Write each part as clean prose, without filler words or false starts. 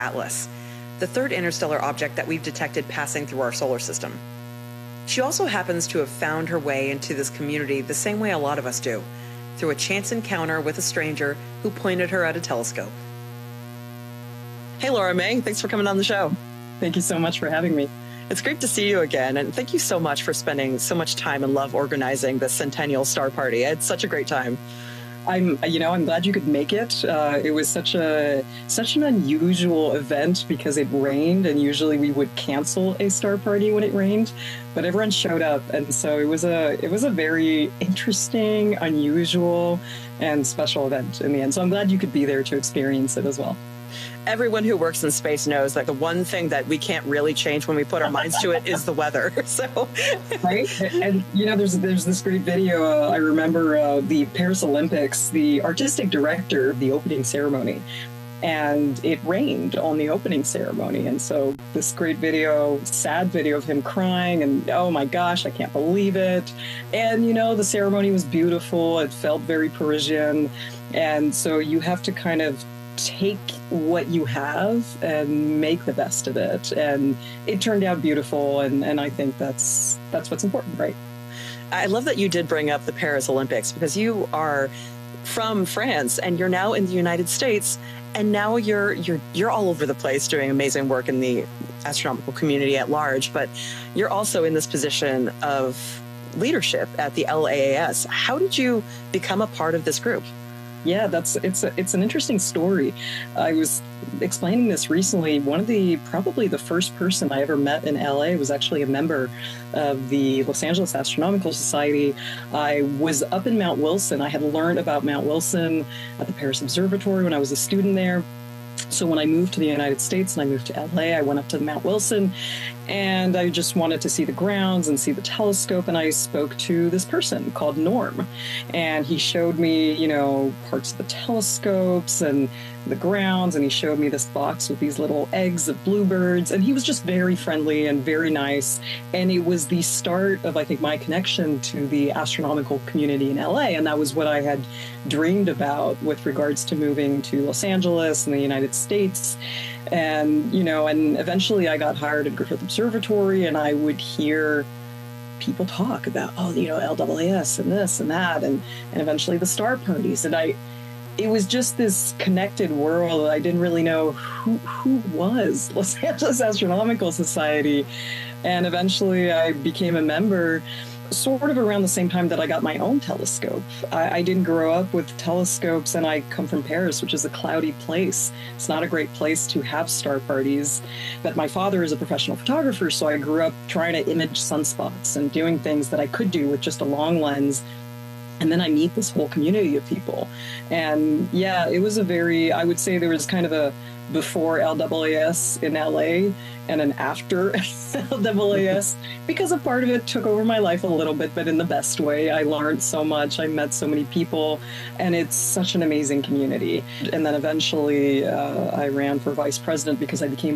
Atlas, the third interstellar object that we've detected passing through our solar system. She also happens to have found her way into this community the same way a lot of us do, through a chance encounter with a stranger who pointed her at a telescope. Hey, Laura May, thanks for coming on the show. Thank you so much for having me. It's great to see you again, and thank you so much for spending so much time and love organizing the Centennial Star Party. I had such a great time. I'm glad you could make it. It was such an unusual event because it rained, and usually we would cancel a star party when it rained, but everyone showed up, and so it was a very interesting, unusual, and special event in the end. So I'm glad you could be there to experience it as well. Everyone who works in space knows that the one thing that we can't really change when we put our minds to it is the weather. So, right, and there's this great video. I remember the Paris Olympics. The artistic director of the opening ceremony, and it rained on the opening ceremony, and so this great video, sad video of him crying, and oh my gosh, I can't believe it. And the ceremony was beautiful. It felt very Parisian, and so you have to kind of take what you have and make the best of it, and it turned out beautiful, and I think that's what's important, right? I love that you did bring up the Paris Olympics, because you are from France and you're now in the United States, and now you're all over the place doing amazing work in the astronomical community at large, but you're also in this position of leadership at the LAAS. How did you become a part of this group? Yeah, it's an interesting story. I was explaining this recently. Probably the first person I ever met in LA was actually a member of the Los Angeles Astronomical Society. I was up in Mount Wilson. I had learned about Mount Wilson at the Paris Observatory when I was a student there. So when I moved to the United States and I moved to LA, I went up to Mount Wilson, and I just wanted to see the grounds and see the telescope. And I spoke to this person called Norm, and he showed me, parts of the telescopes and the grounds. And he showed me this box with these little eggs of bluebirds. And he was just very friendly and very nice. And it was the start of, I think, my connection to the astronomical community in LA. And that was what I had dreamed about with regards to moving to Los Angeles and the United States. And, and eventually I got hired at Griffith Observatory, and I would hear people talk about, LAAS and this and that, and eventually the star parties. And it was just this connected world. I didn't really know who was Los Angeles Astronomical Society. And eventually I became a member sort of around the same time that I got my own telescope. I didn't grow up with telescopes, and I come from Paris, which is a cloudy place. It's not a great place to have star parties. But my father is a professional photographer, so I grew up trying to image sunspots and doing things that I could do with just a long lens. And then I meet this whole community of people. And yeah, it was I would say there was kind of a before LAAS in LA and an after LAAS, because a part of it took over my life a little bit, but in the best way. I learned so much. I met so many people, and it's such an amazing community. And then eventually I ran for vice president because I became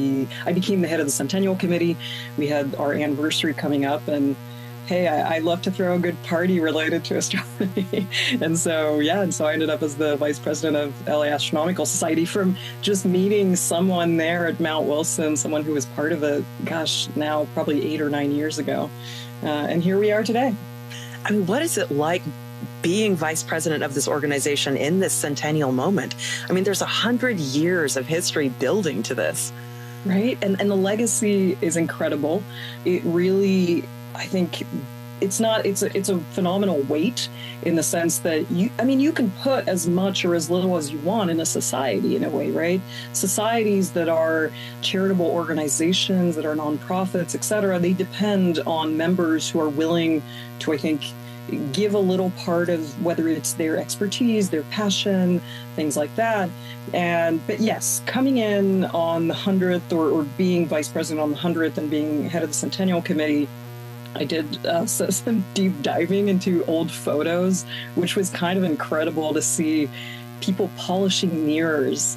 the head of the Centennial Committee. We had our anniversary coming up, and hey, I love to throw a good party related to astronomy. And so I ended up as the vice president of LA Astronomical Society from just meeting someone there at Mount Wilson, someone who was part of it, now probably 8 or 9 years ago. And here we are today. I mean, what is it like being vice president of this organization in this centennial moment? I mean, there's 100 years of history building to this. Right. And the legacy is incredible. It really, I think it's a phenomenal weight in the sense that you can put as much or as little as you want in a society in a way, right? Societies that are charitable organizations, that are nonprofits, et cetera, they depend on members who are willing to, I think, give a little part of whether it's their expertise, their passion, things like that. But yes, coming in on the 100th or being vice president on the 100th and being head of the Centennial Committee, I did some deep diving into old photos, which was kind of incredible to see people polishing mirrors,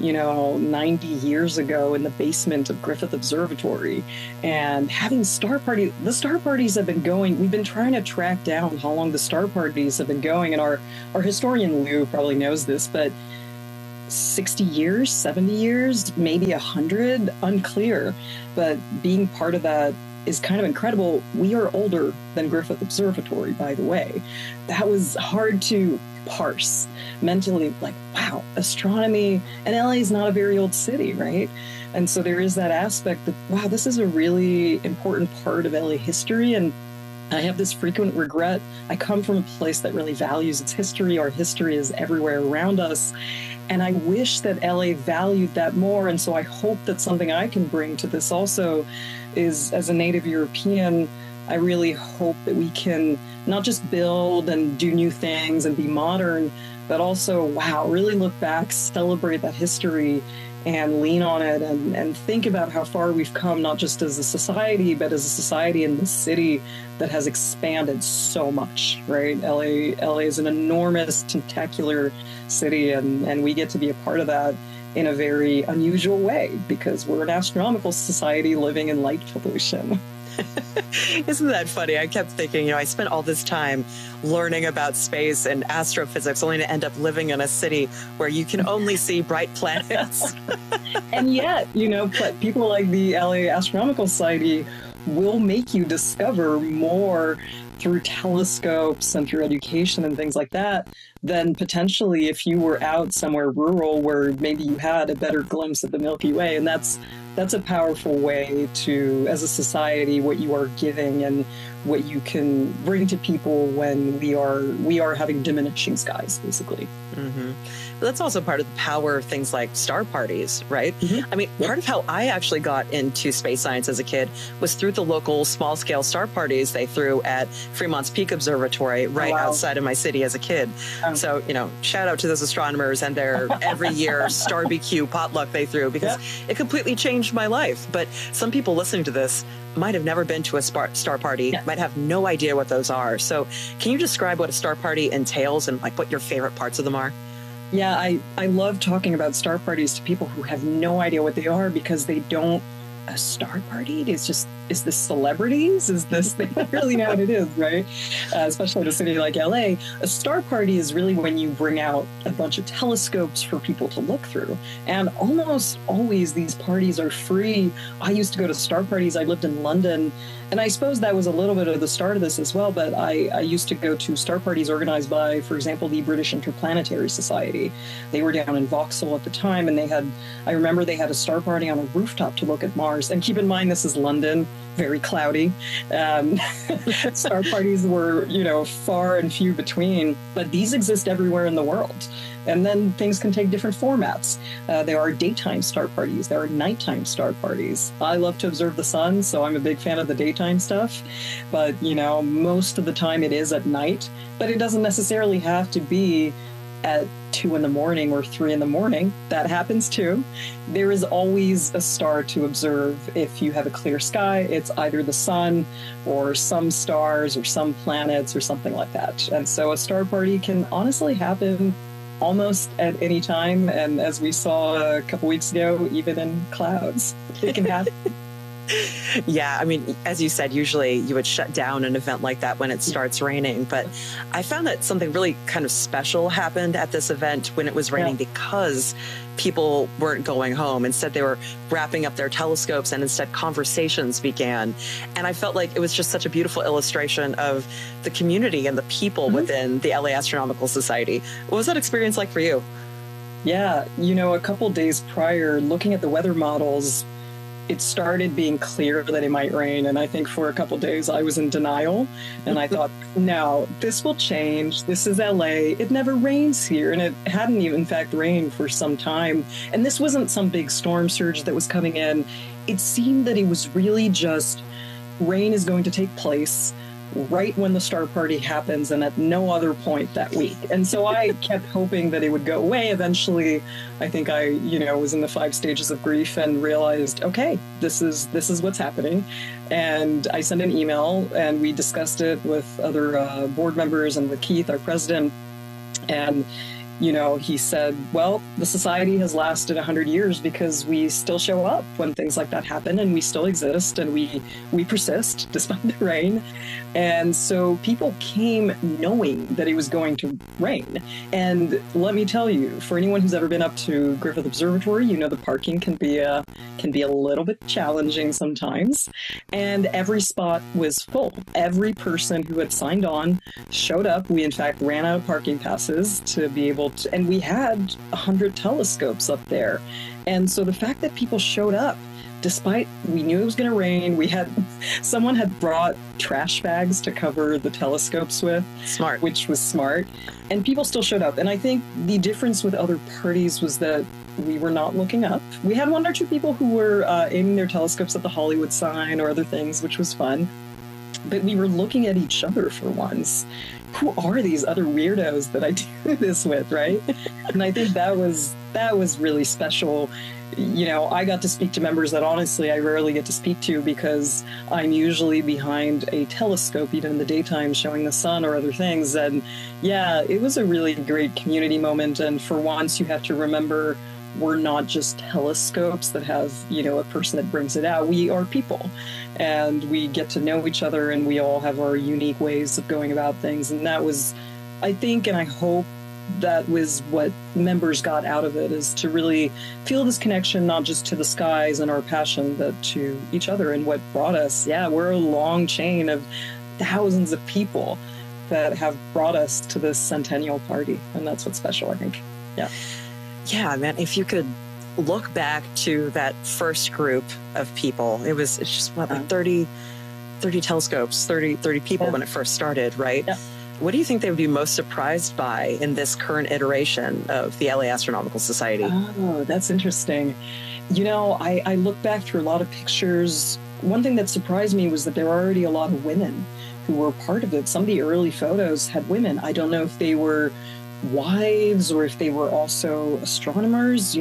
90 years ago in the basement of Griffith Observatory, and having star parties. The star parties have been going. We've been trying to track down how long the star parties have been going, and our historian Lou probably knows this, but 60 years, 70 years, maybe 100, unclear. But being part of that is kind of incredible. We are older than Griffith Observatory, by the way. That was hard to parse mentally, like, wow, astronomy, and LA is not a very old city, right? And so there is that aspect that, wow, this is a really important part of LA history. And I have this frequent regret. I come from a place that really values its history. Our history is everywhere around us. And I wish that LA valued that more. And so I hope that something I can bring to this also is, as a native European, I really hope that we can not just build and do new things and be modern, but also, wow, really look back, celebrate that history, and lean on it and think about how far we've come, not just as a society, but as a society in the city that has expanded so much, right? LA is an enormous, tentacular city, and we get to be a part of that in a very unusual way because we're an astronomical society living in light pollution. Isn't that funny? I kept thinking, I spent all this time learning about space and astrophysics only to end up living in a city where you can only see bright planets. And yet, people like the LA Astronomical Society will make you discover more through telescopes and through education and things like that than potentially if you were out somewhere rural where maybe you had a better glimpse of the Milky Way. And that's a powerful way to, as a society, what you are giving and what you can bring to people when we are having diminishing skies, basically. Mm-hmm. But that's also part of the power of things like star parties, right? Mm-hmm. I mean, part of how I actually got into space science as a kid was through the local small-scale star parties they threw at Fremont's Peak Observatory right outside of my city as a kid. So, shout out to those astronomers and their every year Starbq potluck they threw because it completely changed my life. But some people listening to this might have never been to a star party, might have no idea what those are. So can you describe what a star party entails and what your favorite parts of them are? Yeah, I love talking about star parties to people who have no idea what they are because they don't. A star party is this celebrities? Is this, they don't really know what it is, right? Especially in a city like LA. A star party is really when you bring out a bunch of telescopes for people to look through. And almost always these parties are free. I used to go to star parties. I lived in London. And I suppose that was a little bit of the start of this as well. But I used to go to star parties organized by, for example, the British Interplanetary Society. They were down in Vauxhall at the time. And I remember they had a star party on a rooftop to look at Mars. And keep in mind, this is London, very cloudy. Star parties were, far and few between, but these exist everywhere in the world. And then things can take different formats. There are daytime star parties. There are nighttime star parties. I love to observe the sun, so I'm a big fan of the daytime stuff. But, most of the time it is at night. But it doesn't necessarily have to be at 2 a.m. or 3 a.m. That happens too. There is always a star to observe. If you have a clear sky, it's either the sun or some stars or some planets or something like that. And so a star party can honestly happen almost at any time. And as we saw a couple weeks ago, even in clouds, it can happen. Yeah, I mean, as you said, usually you would shut down an event like that when it starts raining. But I found that something really kind of special happened at this event when it was raining because people weren't going home. Instead, they were wrapping up their telescopes and instead conversations began. And I felt like it was just such a beautiful illustration of the community and the people within the LA Astronomical Society. What was that experience like for you? Yeah, a couple days prior, looking at the weather models, it started being clear that it might rain. And I think for a couple days I was in denial. And I thought, no, this will change. This is LA. It never rains here. And it hadn't even, in fact, rained for some time. And this wasn't some big storm surge that was coming in. It seemed that it was really just rain is going to take place right when the star party happens and at no other point that week. And so I kept hoping that it would go away. Eventually, I think I, was in the 5 stages of grief and realized, okay, this is what's happening. And I sent an email and we discussed it with other board members and with Keith, our president. And he said, well, the society has lasted 100 years because we still show up when things like that happen, and we still exist, and we persist despite the rain. And so people came knowing that it was going to rain. And let me tell you, for anyone who's ever been up to Griffith Observatory, the parking can be a little bit challenging sometimes. And every spot was full. Every person who had signed on showed up. We, in fact, ran out of parking passes to be able to, and we had 100 telescopes up there. And so the fact that people showed up, despite we knew it was going to rain, someone had brought trash bags to cover the telescopes with. Smart. Which was smart. And people still showed up. And I think the difference with other parties was that we were not looking up. We had one or two people who were aiming their telescopes at the Hollywood sign or other things, which was fun. But we were looking at each other for once. Who are these other weirdos that I do this with, right? And I think that was really special. I got to speak to members that honestly I rarely get to speak to because I'm usually behind a telescope, even in the daytime, showing the sun or other things. And yeah, it was a really great community moment. And for once, you have to remember we're not just telescopes that have, a person that brings it out. We are people, and we get to know each other, and we all have our unique ways of going about things. And that was, I think, and I hope, that was what members got out of it, is to really feel this connection, not just to the skies and our passion, but to each other and what brought us. Yeah, we're a long chain of thousands of people that have brought us to this centennial party. And that's what's special, I think. Yeah. Yeah, man, if you could look back to that first group of people, it's just like 30 telescopes, 30 people when it first started, right? Yeah. What do you think they would be most surprised by in this current iteration of the LA Astronomical Society? Oh, that's interesting. I look back through a lot of pictures. One thing that surprised me was that there were already a lot of women who were part of it. Some of the early photos had women. I don't know if they were wives or if they were also astronomers.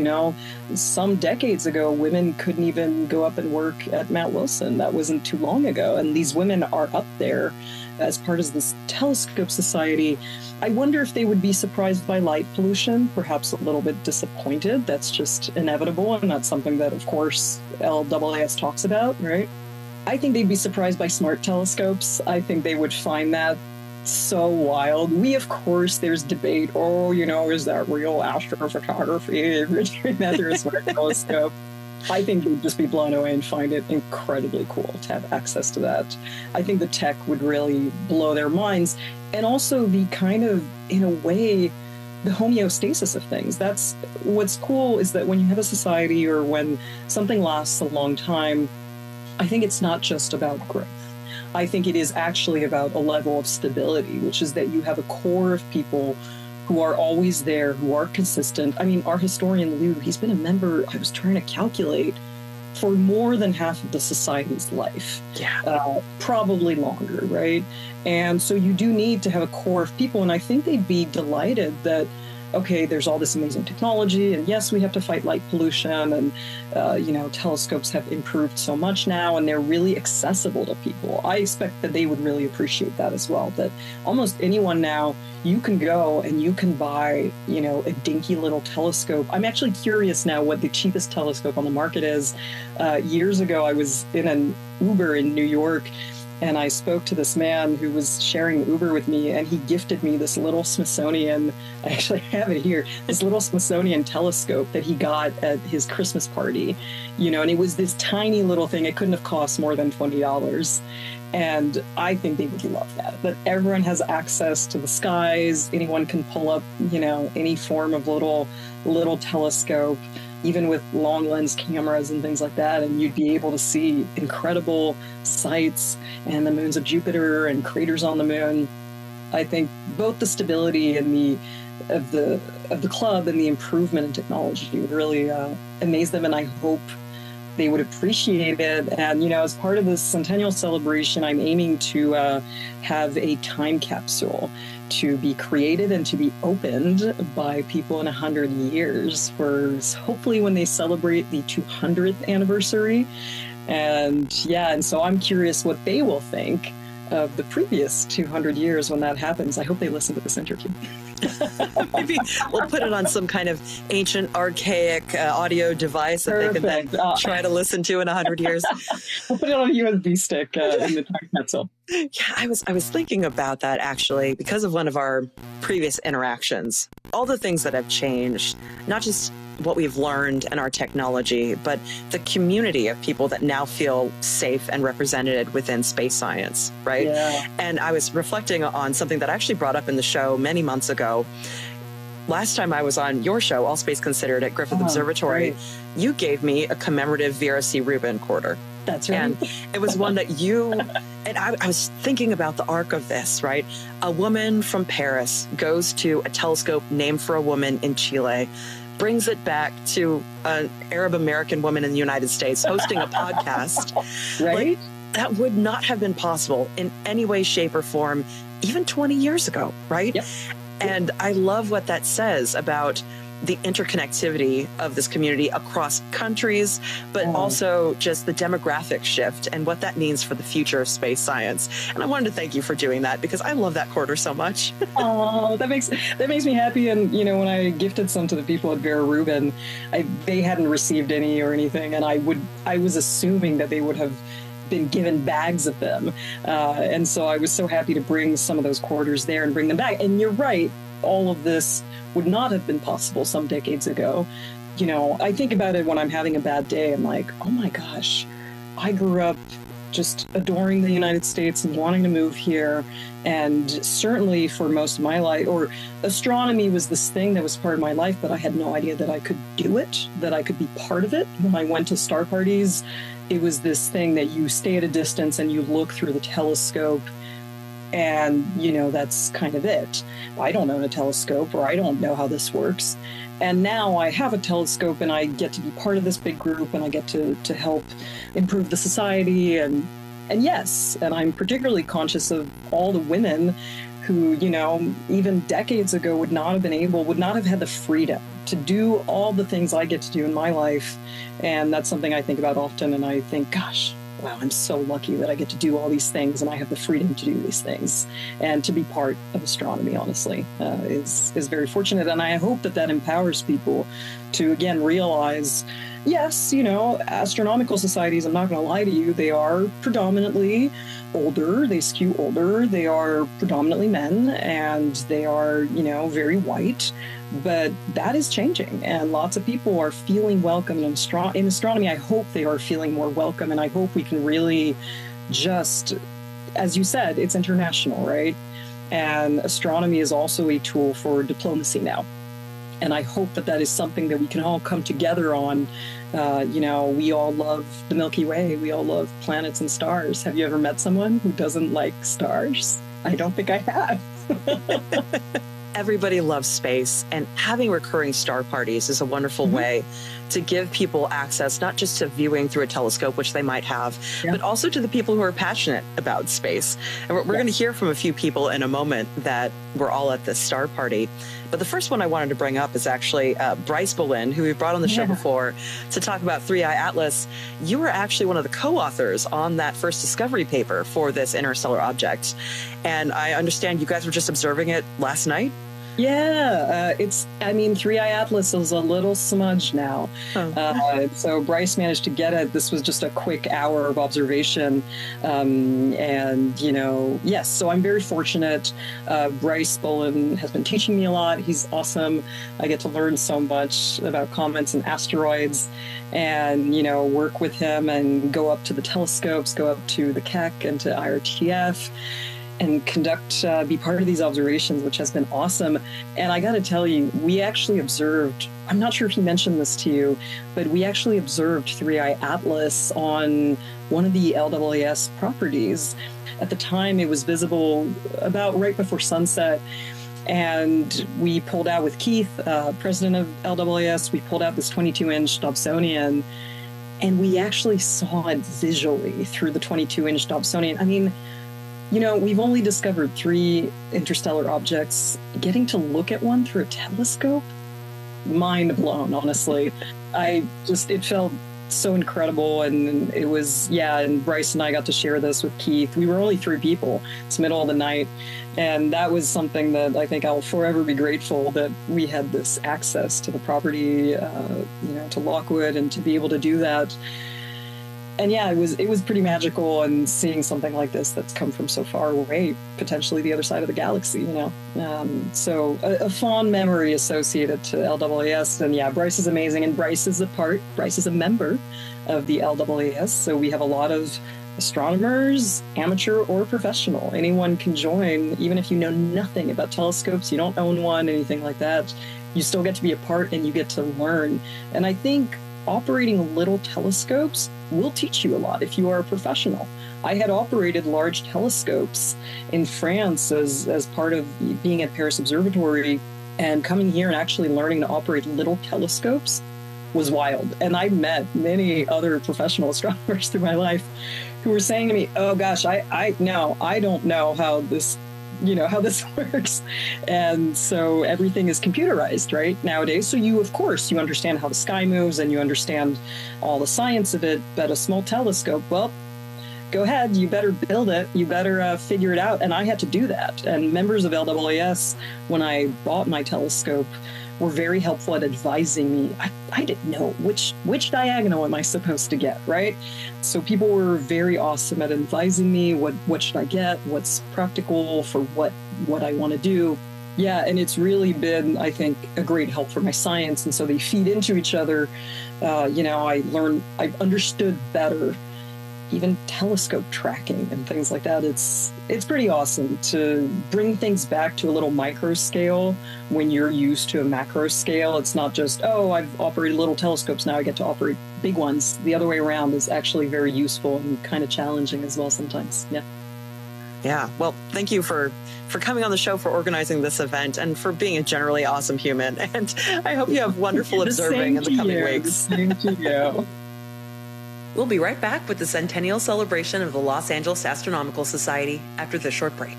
Some decades ago, women couldn't even go up and work at Mount Wilson. That wasn't too long ago. And these women are up there as part of this telescope society. I wonder if they would be surprised by light pollution, perhaps a little bit disappointed. That's just inevitable, and that's something that, of course, LAAS talks about, right? I think they'd be surprised by smart telescopes. I think they would find that so wild. Of course, there's debate. Is that real astrophotography if you're doing that through a smart telescope? I think they'd just be blown away and find it incredibly cool to have access to that. I think the tech would really blow their minds. And also the kind of, in a way, the homeostasis of things. That's what's cool, is that when you have a society or when something lasts a long time, I think it's not just about growth. I think it is actually about a level of stability, which is that you have a core of people who are always there, who are consistent. I mean, our historian, Lou, he's been a member, I was trying to calculate, for more than half of the society's life. Yeah. Probably longer, right? And so you do need to have a core of people, and I think they'd be delighted that, okay, there's all this amazing technology, and yes, we have to fight light pollution, and, telescopes have improved so much now, and they're really accessible to people. I expect that they would really appreciate that as well, that almost anyone now, you can go and you can buy, a dinky little telescope. I'm actually curious now what the cheapest telescope on the market is. Years ago, I was in an Uber in New York, and I spoke to this man who was sharing Uber with me, and he gifted me this little Smithsonian, I actually have it here, this little Smithsonian telescope that he got at his Christmas party, and it was this tiny little thing. It couldn't have cost more than $20. And I think they would love that everyone has access to the skies. Anyone can pull up, any form of little telescope, even with long lens cameras and things like that, and you'd be able to see incredible sights and the moons of Jupiter and craters on the moon. I think both the stability and of the club and the improvement in technology would really amaze them, and I hope they would appreciate it. And, as part of this centennial celebration, I'm aiming to have a time capsule to be created and to be opened by people in 100 years for hopefully when they celebrate the 200th anniversary. And so I'm curious what they will think of the previous 200 years when that happens. I hope they listen to this interview. Maybe we'll put it on some kind of ancient, archaic audio device that they can then try to listen to in 100 years. We'll put it on a USB stick in the time capsule. Yeah, I was thinking about that actually because of one of our previous interactions. All the things that have changed, not just what we've learned and our technology, but the community of people that now feel safe and represented within space science, right? Yeah. And I was reflecting on something that I actually brought up in the show many months ago. Last time I was on your show, All Space Considered at Griffith Observatory, great. You gave me a commemorative Vera C. Rubin quarter. That's right. And it was one that you, and I was thinking about the arc of this, right? A woman from Paris goes to a telescope named for a woman in Chile, brings it back to an Arab American woman in the United States hosting a podcast. Right? Like, that would not have been possible in any way, shape, or form, even 20 years ago, right? Yep. And I love what that says about the interconnectivity of this community across countries, but also just the demographic shift and what that means for the future of space science. And I wanted to thank you for doing that because I love that quarter so much. Oh, that makes me happy. And you know, when I gifted some to the people at Vera Rubin, they hadn't received any or anything, and I was assuming that they would have been given bags of them, and so I was so happy to bring some of those quarters there and bring them back. And you're right, all of this would not have been possible some decades ago. You know, I think about it when I'm having a bad day. I'm like, oh my gosh, I grew up just adoring the United States and wanting to move here. And certainly for most of my life, or astronomy was this thing that was part of my life, but I had no idea that I could do it, that I could be part of it. When I went to star parties, it was this thing that you stay at a distance and you look through the telescope. And, you know, that's kind of it. I don't own a telescope, or I don't know how this works. And now I have a telescope and I get to be part of this big group, and I get to help improve the society. And yes, and I'm particularly conscious of all the women who, you know, even decades ago would not have had the freedom to do all the things I get to do in my life. And that's something I think about often. And I think, gosh, wow, I'm so lucky that I get to do all these things and I have the freedom to do these things. And to be part of astronomy, honestly, is very fortunate. And I hope that empowers people to, again, realize, yes, you know, astronomical societies, I'm not going to lie to you, they are predominantly older, they skew older, they are predominantly men, and they are, you know, very white. But that is changing, and lots of people are feeling welcome in astronomy. I hope they are feeling more welcome, and I hope we can really just, as you said, it's international, right? And astronomy is also a tool for diplomacy now. And I hope that is something that we can all come together on. You know, we all love the Milky Way. We all love planets and stars. Have you ever met someone who doesn't like stars? I don't think I have. Everybody loves space, and having recurring star parties is a wonderful way to give people access, not just to viewing through a telescope, which they might have, but also to the people who are passionate about space. And we're going to hear from a few people in a moment that were all at this star party. But the first one I wanted to bring up is actually Bryce Boleyn, who we brought on the show before to talk about 3I Atlas. You were actually one of the co-authors on that first discovery paper for this interstellar object. And I understand you guys were just observing it last night? Yeah, 3I Atlas is a little smudged now. So Bryce managed to get it. This was just a quick hour of observation. And, you know, yes, so I'm very fortunate. Bryce Boleyn has been teaching me a lot. He's awesome. I get to learn so much about comets and asteroids and, you know, work with him and go up to the telescopes, go up to the Keck and to IRTF. And be part of these observations, which has been awesome. And I got to tell you, we actually observed, I'm not sure if he mentioned this to you, but we actually observed 3I Atlas on one of the LWS properties. At the time, it was visible about right before sunset. And we pulled out with Keith, president of LWS, we pulled out this 22-inch Dobsonian, and we actually saw it visually through the 22-inch Dobsonian. I mean, you know, we've only discovered 3 interstellar objects. Getting to look at one through a telescope, mind blown, honestly. It felt so incredible. And it was, and Bryce and I got to share this with Keith. We were only 3 people. It's middle of the night. And that was something that I think I'll forever be grateful that we had this access to the property, to Lockwood, and to be able to do that. And it was pretty magical, and seeing something like this that's come from so far away, potentially the other side of the galaxy, So a fond memory associated to LAAS. And Bryce is amazing, and Bryce is a member of the LAAS. So we have a lot of astronomers, amateur or professional. Anyone can join, even if you know nothing about telescopes, you don't own one, anything like that. You still get to be a part, and you get to learn. And I think operating little telescopes will teach you a lot if you are a professional. I had operated large telescopes in France as part of being at Paris Observatory, and coming here and actually learning to operate little telescopes was wild. And I met many other professional astronomers through my life who were saying to me, oh gosh, I don't know how this works. And so everything is computerized, right, nowadays. So you understand how the sky moves, and you understand all the science of it. But a small telescope, well, go ahead, you better build it, you better figure it out. And I had to do that. And members of LAAS, when I bought my telescope, were very helpful at advising me. I didn't know which diagonal am I supposed to get, right? So people were very awesome at advising me, what should I get, what's practical for what I want to do. And it's really been, I think, a great help for my science. And so they feed into each other. I understood better even telescope tracking and things like that. It's pretty awesome to bring things back to a little micro scale when you're used to a macro scale. It's not just, I've operated little telescopes, now I get to operate big ones. The other way around is actually very useful and kind of challenging as well sometimes. Yeah. Well, thank you for coming on the show, for organizing this event, and for being a generally awesome human. And I hope you have wonderful observing in the coming weeks. Same to you. We'll be right back with the centennial celebration of the Los Angeles Astronomical Society after this short break.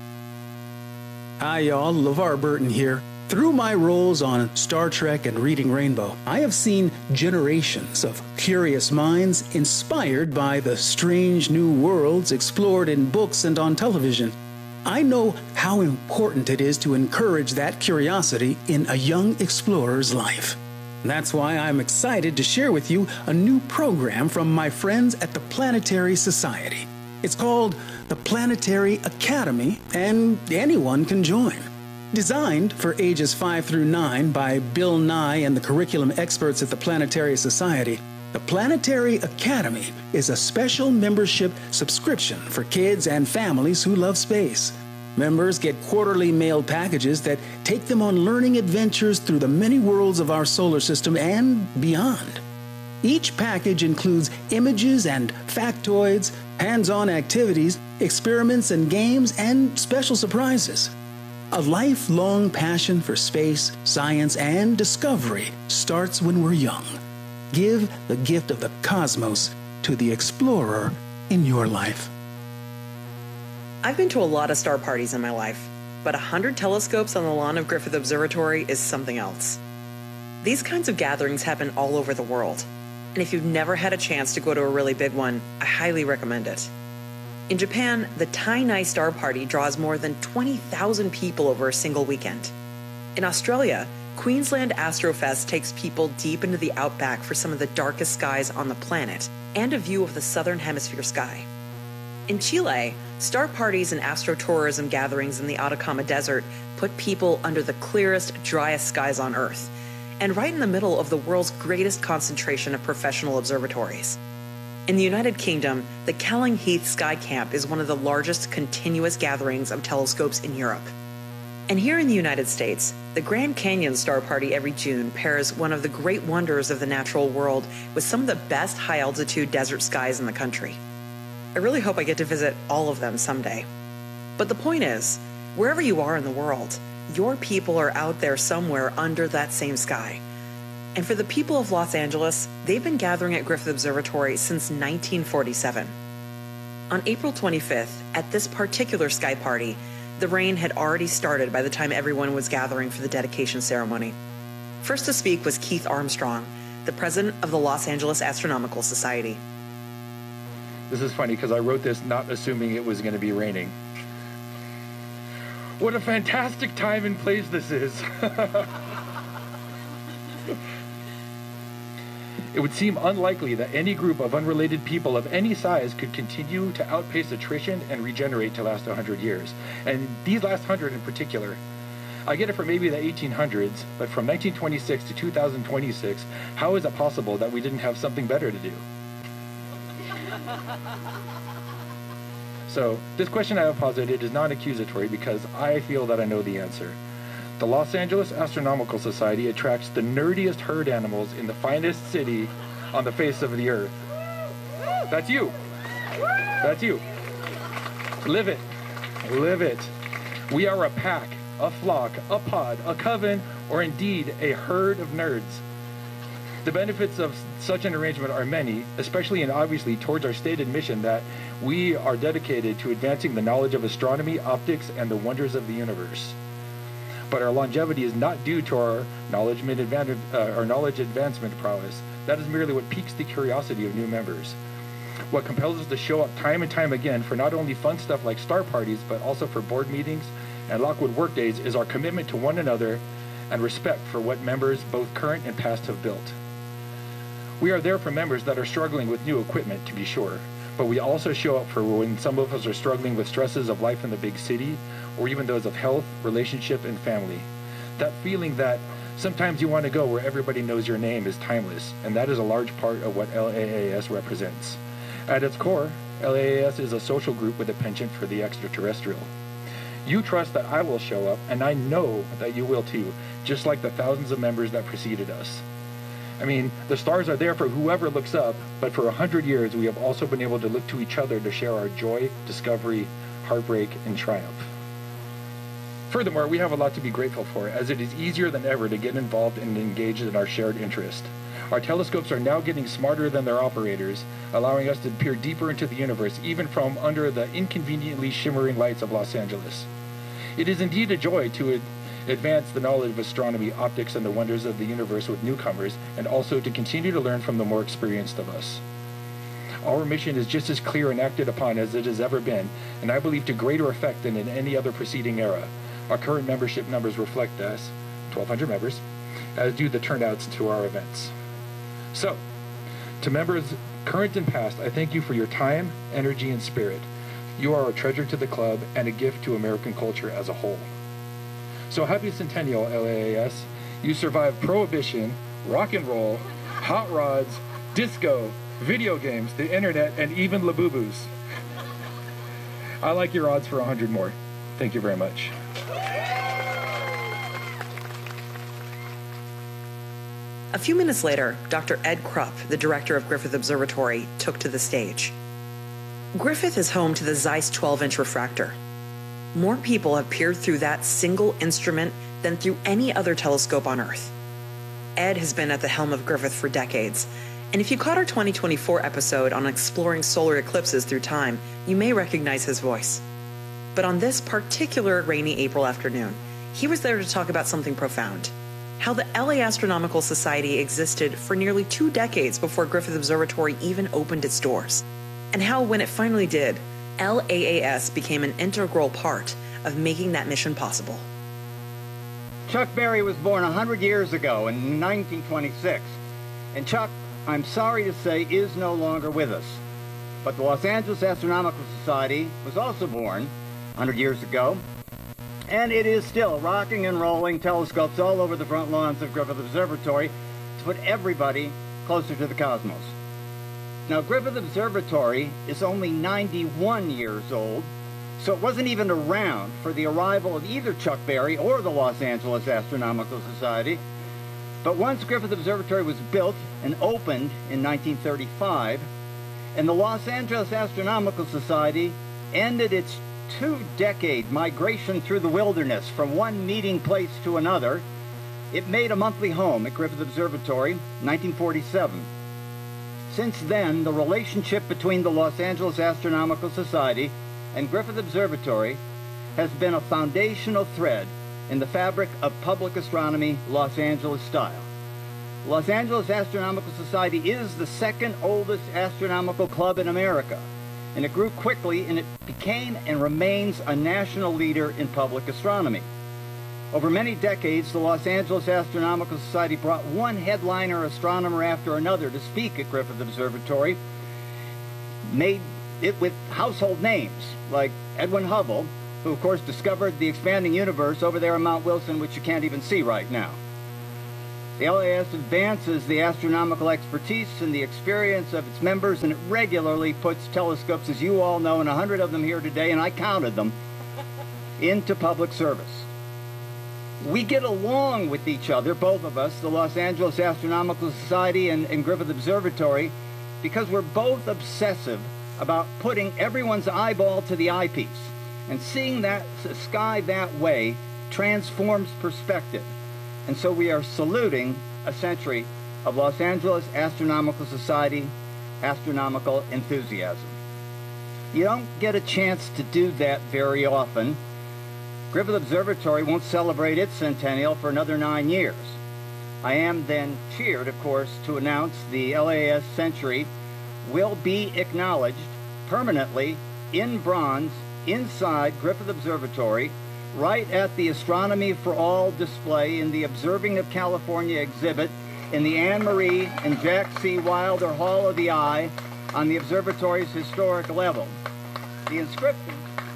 Hi, y'all. LeVar Burton here. Through my roles on Star Trek and Reading Rainbow, I have seen generations of curious minds inspired by the strange new worlds explored in books and on television. I know how important it is to encourage that curiosity in a young explorer's life. That's why I'm excited to share with you a new program from my friends at the Planetary Society. It's called the Planetary Academy, and anyone can join. Designed for ages 5 through 9 by Bill Nye and the curriculum experts at the Planetary Society, the Planetary Academy is a special membership subscription for kids and families who love space. Members get quarterly mail packages that take them on learning adventures through the many worlds of our solar system and beyond. Each package includes images and factoids, hands-on activities, experiments and games, and special surprises. A lifelong passion for space, science, and discovery starts when we're young. Give the gift of the cosmos to the explorer in your life. I've been to a lot of star parties in my life, but 100 telescopes on the lawn of Griffith Observatory is something else. These kinds of gatherings happen all over the world, and if you've never had a chance to go to a really big one, I highly recommend it. In Japan, the Tai-Nai Star Party draws more than 20,000 people over a single weekend. In Australia, Queensland Astrofest takes people deep into the outback for some of the darkest skies on the planet and a view of the southern hemisphere sky. In Chile, star parties and astrotourism gatherings in the Atacama Desert put people under the clearest, driest skies on Earth, and right in the middle of the world's greatest concentration of professional observatories. In the United Kingdom, the Kelling Heath Sky Camp is one of the largest continuous gatherings of telescopes in Europe. And here in the United States, the Grand Canyon Star Party every June pairs one of the great wonders of the natural world with some of the best high-altitude desert skies in the country. I really hope I get to visit all of them someday. But the point is, wherever you are in the world, your people are out there somewhere under that same sky. And for the people of Los Angeles, they've been gathering at Griffith Observatory since 1947. On April 25th, at this particular sky party, the rain had already started by the time everyone was gathering for the dedication ceremony. First to speak was Keith Armstrong, the president of the Los Angeles Astronomical Society. This is funny because I wrote this not assuming it was going to be raining. What a fantastic time and place this is. It would seem unlikely that any group of unrelated people of any size could continue to outpace attrition and regenerate to last 100 years. And these last 100 in particular. I get it for maybe the 1800s, but from 1926 to 2026, how is it possible that we didn't have something better to do? So, this question I have posited is non-accusatory because I feel that I know the answer. The Los Angeles Astronomical Society attracts the nerdiest herd animals in the finest city on the face of the earth. That's you. That's you. Live it. Live it. We are a pack, a flock, a pod, a coven, or indeed a herd of nerds. The benefits of such an arrangement are many, especially and obviously towards our stated mission that we are dedicated to advancing the knowledge of astronomy, optics, and the wonders of the universe. But our longevity is not due to our knowledge advancement prowess. That is merely what piques the curiosity of new members. What compels us to show up time and time again for not only fun stuff like star parties, but also for board meetings and Lockwood workdays is our commitment to one another and respect for what members, both current and past, have built. We are there for members that are struggling with new equipment, to be sure, but we also show up for when some of us are struggling with stresses of life in the big city, or even those of health, relationship, and family. That feeling that sometimes you want to go where everybody knows your name is timeless, and that is a large part of what LAAS represents. At its core, LAAS is a social group with a penchant for the extraterrestrial. You trust that I will show up, and I know that you will too, just like the thousands of members that preceded us. I mean, the stars are there for whoever looks up, but for 100 years we have also been able to look to each other to share our joy, discovery, heartbreak, and triumph. Furthermore, we have a lot to be grateful for, as it is easier than ever to get involved and engaged in our shared interest. Our telescopes are now getting smarter than their operators, allowing us to peer deeper into the universe, even from under the inconveniently shimmering lights of Los Angeles. It is indeed a joy to advance the knowledge of astronomy, optics, and the wonders of the universe with newcomers, and also to continue to learn from the more experienced of us. Our mission is just as clear and acted upon as it has ever been, and I believe to greater effect than in any other preceding era. Our current membership numbers reflect this, 1,200 members, as do the turnouts to our events. So, to members current and past, I thank you for your time, energy, and spirit. You are a treasure to the club and a gift to American culture as a whole. So happy centennial, LAAS. You survived Prohibition, rock and roll, hot rods, disco, video games, the internet, and even Labubus. I like your odds for 100 more. Thank you very much. A few minutes later, Dr. Ed Krupp, the director of Griffith Observatory, took to the stage. Griffith is home to the Zeiss 12-inch refractor. More people have peered through that single instrument than through any other telescope on Earth. Ed has been at the helm of Griffith for decades, and if you caught our 2024 episode on exploring solar eclipses through time, you may recognize his voice. But on this particular rainy April afternoon, he was there to talk about something profound. How the LA Astronomical Society existed for nearly 2 decades before Griffith Observatory even opened its doors. And how, when it finally did, LAAS became an integral part of making that mission possible. Chuck Berry was born 100 years ago in 1926. And Chuck, I'm sorry to say, is no longer with us. But the Los Angeles Astronomical Society was also born 100 years ago. And it is still rocking and rolling telescopes all over the front lawns of Griffith Observatory to put everybody closer to the cosmos. Now, Griffith Observatory is only 91 years old, so it wasn't even around for the arrival of either Chuck Berry or the Los Angeles Astronomical Society. But once Griffith Observatory was built and opened in 1935, and the Los Angeles Astronomical Society ended its 2-decade migration through the wilderness from one meeting place to another, it made a monthly home at Griffith Observatory in 1947. Since then, the relationship between the Los Angeles Astronomical Society and Griffith Observatory has been a foundational thread in the fabric of public astronomy Los Angeles style. The Los Angeles Astronomical Society is the second oldest astronomical club in America, and it grew quickly, and it became and remains a national leader in public astronomy. Over many decades, the Los Angeles Astronomical Society brought one headliner astronomer after another to speak at Griffith Observatory, made it with household names like Edwin Hubble, who of course discovered the expanding universe over there in Mount Wilson, which you can't even see right now. The LAS advances the astronomical expertise and the experience of its members, and it regularly puts telescopes, as you all know, and 100 of them here today, and I counted them, into public service. We get along with each other, both of us, the Los Angeles Astronomical Society and Griffith Observatory, because we're both obsessive about putting everyone's eyeball to the eyepiece. And seeing that sky that way transforms perspective. And so we are saluting a century of Los Angeles Astronomical Society astronomical enthusiasm. You don't get a chance to do that very often. Griffith Observatory won't celebrate its centennial for another 9 years. I am then cheered, of course, to announce the LAS century will be acknowledged permanently in bronze inside Griffith Observatory, right at the Astronomy for All display in the Observing of California exhibit in the Anne Marie and Jack C. Wilder Hall of the Eye on the observatory's historic level. The inscription,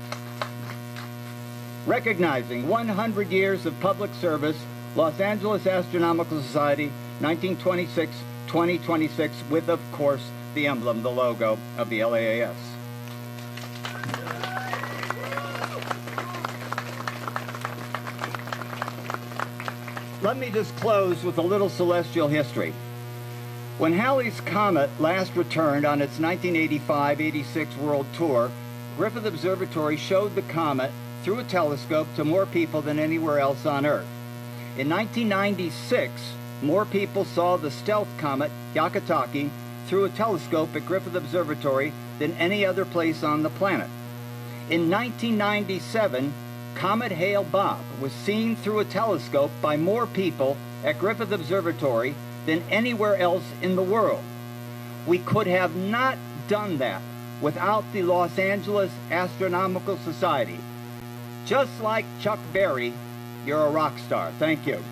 recognizing 100 years of public service, Los Angeles Astronomical Society, 1926-2026, with, of course, the emblem, the logo of the LAAS. Let me just close with a little celestial history. When Halley's Comet last returned on its 1985-86 world tour, Griffith Observatory showed the comet through a telescope to more people than anywhere else on Earth. In 1996, more people saw the stealth comet Hyakutake through a telescope at Griffith Observatory than any other place on the planet. In 1997, Comet Hale-Bopp was seen through a telescope by more people at Griffith Observatory than anywhere else in the world. We could have not done that without the Los Angeles Astronomical Society. Just like Chuck Berry, you're a rock star. Thank you.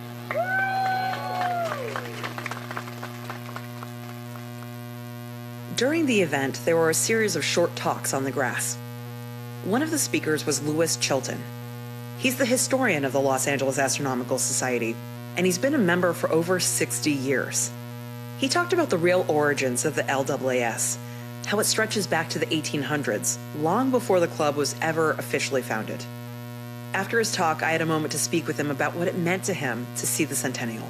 During the event, there were a series of short talks on the grass. One of the speakers was Louis Chilton. He's the historian of the Los Angeles Astronomical Society, and he's been a member for over 60 years. He talked about the real origins of the LAAS, how it stretches back to the 1800s, long before the club was ever officially founded. After his talk, I had a moment to speak with him about what it meant to him to see the centennial.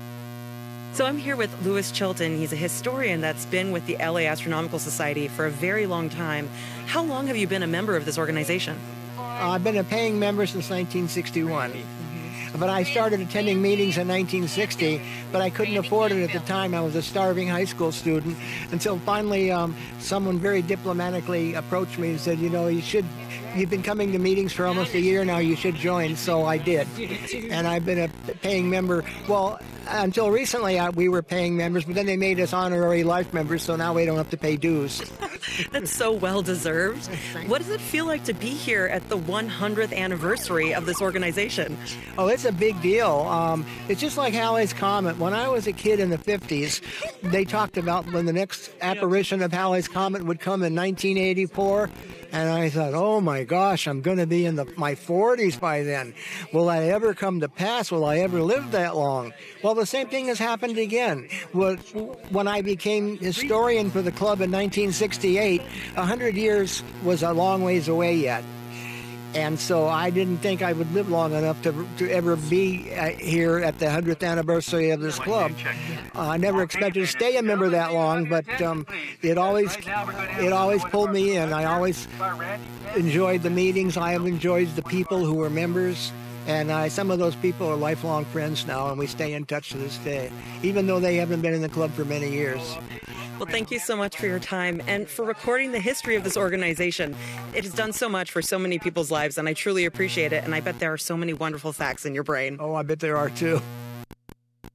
So I'm here with Louis Chilton. He's a historian that's been with the LA Astronomical Society for a very long time. How long have you been a member of this organization? I've been a paying member since 1961. But I started attending meetings in 1960, but I couldn't afford it at the time. I was a starving high school student until finally someone very diplomatically approached me and said, you know, you've been coming to meetings for almost a year now, you should join. So I did. And I've been a paying member. Well, until recently, we were paying members, but then they made us honorary life members, so now we don't have to pay dues. That's so well-deserved. What does it feel like to be here at the 100th anniversary of this organization? Oh, it's a big deal. It's just like Halley's Comet. When I was a kid in the 50s, they talked about when the next apparition of Halley's Comet would come in 1984. And I thought, oh my gosh, I'm going to be in my 40s by then. Will I ever come to pass? Will I ever live that long? Well, the same thing has happened again. When I became historian for the club in 1968, 100 years was a long ways away yet. And so I didn't think I would live long enough to ever be here at the 100th anniversary of this club. I never expected to stay a member that long, but it always pulled me in. I always enjoyed the meetings. I have enjoyed the people who were members. And some of those people are lifelong friends now, and we stay in touch to this day, even though they haven't been in the club for many years. Well, thank you so much for your time and for recording the history of this organization. It has done so much for so many people's lives, and I truly appreciate it. And I bet there are so many wonderful facts in your brain. Oh, I bet there are too.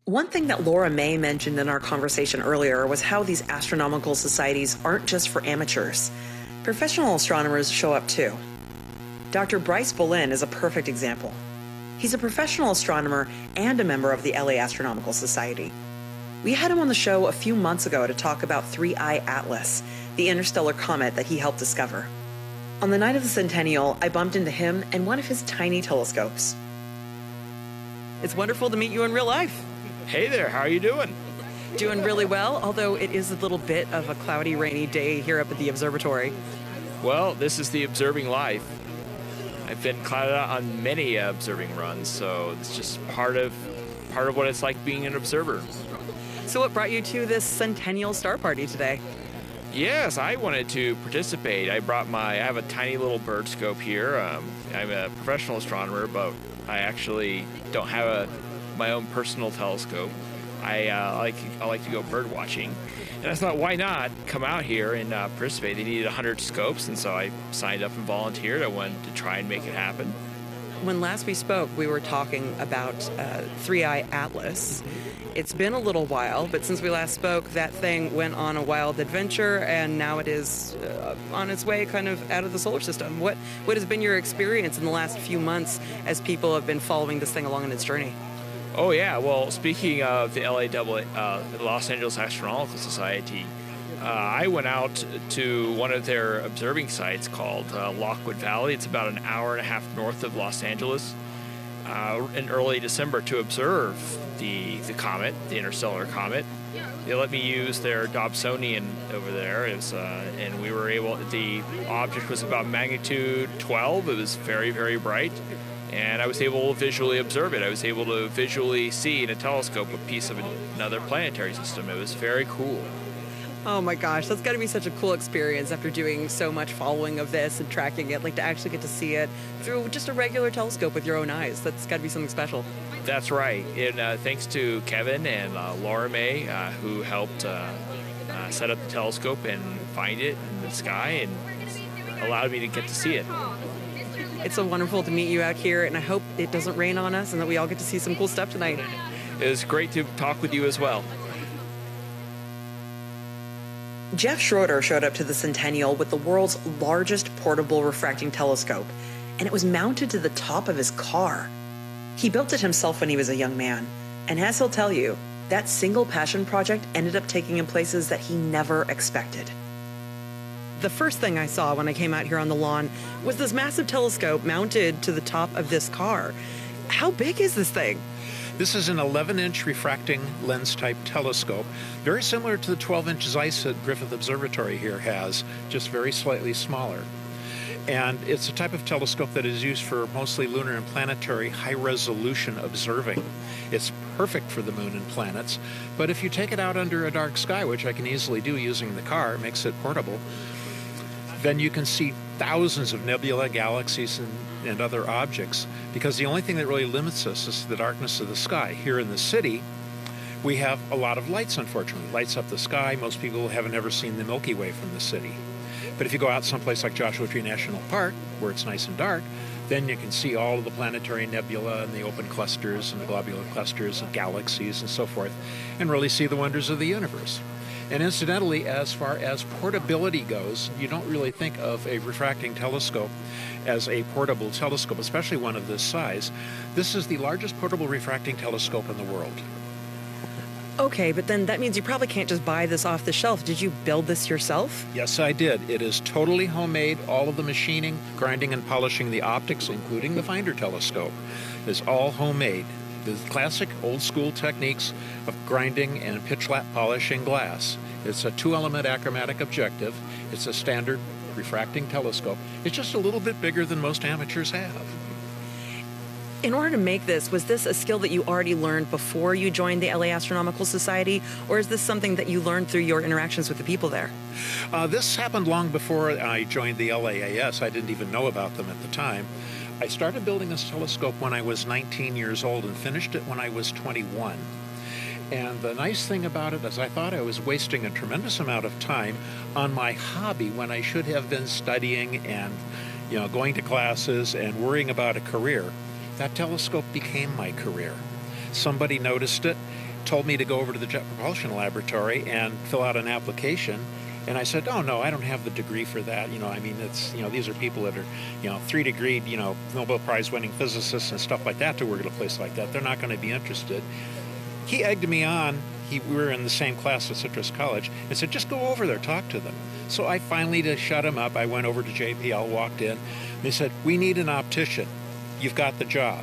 One thing that Laura May mentioned in our conversation earlier was how these astronomical societies aren't just for amateurs. Professional astronomers show up too. Dr. Bryce Boleyn is a perfect example. He's a professional astronomer and a member of the LA Astronomical Society. We had him on the show a few months ago to talk about 3I Atlas, the interstellar comet that he helped discover. On the night of the centennial, I bumped into him and one of his tiny telescopes. It's wonderful to meet you in real life. Hey there, how are you doing? Doing really well, although it is a little bit of a cloudy, rainy day here up at the observatory. Well, this is the observing life. I've been clouded out on many observing runs, so it's just part of what it's like being an observer. So what brought you to this centennial star party today? Yes, I wanted to participate. I have a tiny little bird scope here. I'm a professional astronomer, but I actually don't have my own personal telescope. I like to go bird watching. And I thought, why not come out here and participate? They needed 100 scopes, and so I signed up and volunteered. I wanted to try and make it happen. When last we spoke, we were talking about 3I Atlas. It's been a little while, but since we last spoke, that thing went on a wild adventure, and now it is on its way kind of out of the solar system. What has been your experience in the last few months as people have been following this thing along in its journey? Oh, yeah. Well, speaking of the Los Angeles Astronomical Society, I went out to one of their observing sites called Lockwood Valley. It's about an hour and a half north of Los Angeles in early December to observe the comet, the interstellar comet. They let me use their Dobsonian over there. And we were able, the object was about magnitude 12. It was very, very bright. And I was able to visually observe it. I was able to visually see in a telescope a piece of another planetary system. It was very cool. Oh my gosh, that's got to be such a cool experience after doing so much following of this and tracking it, like to actually get to see it through just a regular telescope with your own eyes. That's got to be something special. That's right. And thanks to Kevin and Laura May, who helped set up the telescope and find it in the sky and allowed me to get to see it. It's so wonderful to meet you out here, and I hope it doesn't rain on us and that we all get to see some cool stuff tonight. It was great to talk with you as well. Jeff Schroeder showed up to the Centennial with the world's largest portable refracting telescope, and it was mounted to the top of his car. He built it himself when he was a young man, and as he'll tell you, that single passion project ended up taking him places that he never expected. The first thing I saw when I came out here on the lawn was this massive telescope mounted to the top of this car. How big is this thing? This is an 11-inch refracting lens-type telescope, very similar to the 12-inch Zeiss that Griffith Observatory here has, just very slightly smaller. And it's a type of telescope that is used for mostly lunar and planetary high-resolution observing. It's perfect for the moon and planets, but if you take it out under a dark sky, which I can easily do using the car, it makes it portable, then you can see thousands of nebula, galaxies, and other objects, because the only thing that really limits us is the darkness of the sky. Here in the city, we have a lot of lights, unfortunately. Lights up the sky. Most people haven't ever seen the Milky Way from the city. But if you go out someplace like Joshua Tree National Park, where it's nice and dark, then you can see all of the planetary nebula and the open clusters and the globular clusters of galaxies and so forth, and really see the wonders of the universe. And incidentally, as far as portability goes, you don't really think of a refracting telescope as a portable telescope, especially one of this size. This is the largest portable refracting telescope in the world. Okay, but then that means you probably can't just buy this off the shelf. Did you build this yourself? Yes, I did. It is totally homemade. All of the machining, grinding, and polishing the optics, including the finder telescope, is all homemade. The classic old-school techniques of grinding and pitch-lap polishing glass. It's a 2-element achromatic objective. It's a standard refracting telescope. It's just a little bit bigger than most amateurs have. In order to make this, was this a skill that you already learned before you joined the LA Astronomical Society, or is this something that you learned through your interactions with the people there? This happened long before I joined the LAAS. I didn't even know about them at the time. I started building this telescope when I was 19 years old and finished it when I was 21. And the nice thing about it is I thought I was wasting a tremendous amount of time on my hobby when I should have been studying and, going to classes and worrying about a career. That telescope became my career. Somebody noticed it, told me to go over to the Jet Propulsion Laboratory and fill out an application. And I said, oh, no, I don't have the degree for that. I mean, it's, these are people that are, 3-degree, Nobel Prize winning physicists and stuff like that to work at a place like that. They're not going to be interested. He egged me on. We were in the same class at Citrus College and said, just go over there, talk to them. So I finally, to shut him up, I went over to JPL, walked in. They said, we need an optician. You've got the job.